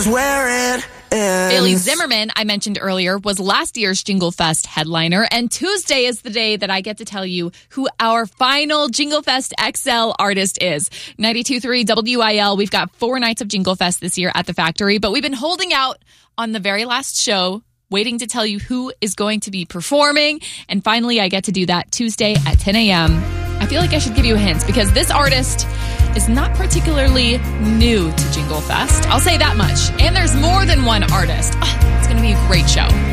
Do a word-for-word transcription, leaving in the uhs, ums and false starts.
is where it ends. Bailey Zimmerman, I mentioned earlier, was last year's Jingle Fest headliner, and Tuesday is the day that I get to tell you who our final Jingle Fest X L artist is. ninety-two point three W I L, we've got four nights of Jingle Fest this year at the Factory, but we've been holding out on the very last show, waiting to tell you who is going to be performing, and finally I get to do that Tuesday at ten a.m. I feel like I should give you a hint, because this artist is not particularly new to Jingle Fest. I'll say that much. And there's more than one artist. Oh, it's going to be a great show.